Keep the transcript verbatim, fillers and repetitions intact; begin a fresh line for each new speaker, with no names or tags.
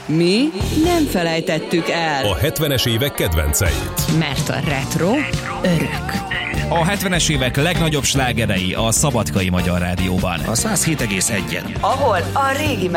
mi nem felejtettük el.
A hetvenes évek kedvenceit.
Mert a retro örök.
A hetvenes évek legnagyobb slágerei a Szabadkai Magyar Rádióban.
A száz hét egész egy.
Ahol a régi